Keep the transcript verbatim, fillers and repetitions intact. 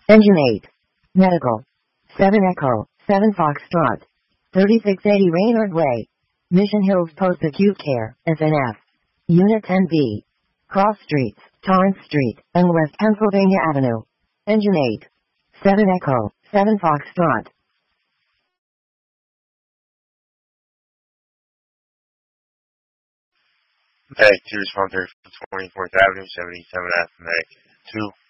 Engine eight. Medical. seven Echo, seven Foxtrot. thirty-six eighty Raynard Way. Mission Hills Post Acute Care, S N F. Unit ten B. Cross Streets, Torrance Street, and West Pennsylvania Avenue. Engine eight. seven Echo, seven Foxtrot. Medic two, respond to twenty-fourth Avenue, seventy-seven F, Medic two.